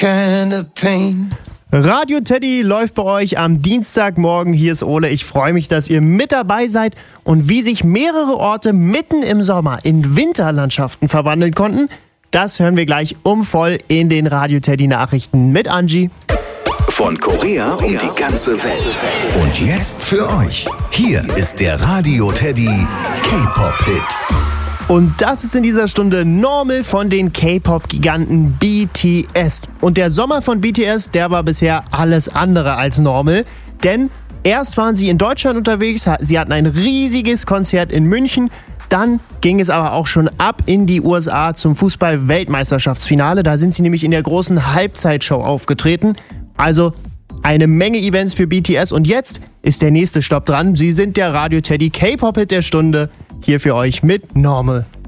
kind of pain. Radio Teddy läuft bei euch am Dienstagmorgen. Hier ist Ole. Ich freue mich, dass ihr mit dabei seid. Und wie sich mehrere Orte mitten im Sommer in Winterlandschaften verwandeln konnten, das hören wir gleich voll in den Radio Teddy Nachrichten mit Angie. Von Korea um die ganze Welt. Und jetzt für euch. Hier ist der Radio Teddy K-Pop-Hit. Und das ist in dieser Stunde Normal von den K-Pop-Giganten BTS. Und der Sommer von BTS, der war bisher alles andere als normal. Denn erst waren sie in Deutschland unterwegs, sie hatten ein riesiges Konzert in München. Dann ging es aber auch schon ab in die USA zum Fußball-Weltmeisterschaftsfinale. Da sind sie nämlich in der großen Halbzeitshow aufgetreten. Also eine Menge Events für BTS. Und jetzt ist der nächste Stopp dran. Sie sind der Radio Teddy K-Pop-Hit der Stunde. Hier für euch mit Normal.